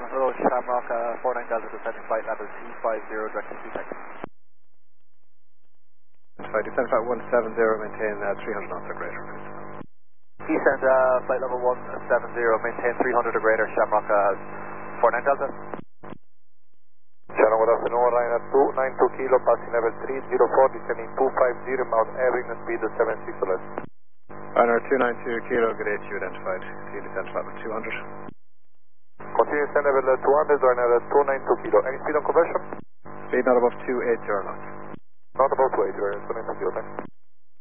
Hello, Shamrock 49 Delta descending flight level 250 direct to Tech. Descend flight 170, maintain 300 knots or greater, please. Descend flight level 170, maintain 300 or greater, Shamrock 49 Delta. Channel, good afternoon, Ryanair 292 kilo, passing level 304, descending 250, Mount Erin, speed 76 or less. Ryanair 292 kilo, good day to you, identified. See descent flight level 200. Continue descend level 200, Ryanair 292 kilo. Any speed on conversion? Speed not above 280 knots. Not above 280, Ryanair 292 kilo, thanks.